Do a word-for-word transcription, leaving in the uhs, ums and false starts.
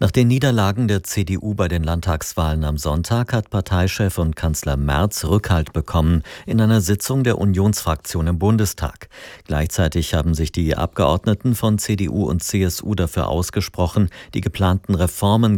Nach den Niederlagen der C D U bei den Landtagswahlen am Sonntag hat Parteichef und Kanzler Merz Rückhalt bekommen in einer Sitzung der Unionsfraktion im Bundestag. Gleichzeitig haben sich die Abgeordneten von C D U und C S U dafür ausgesprochen, die geplanten Reformen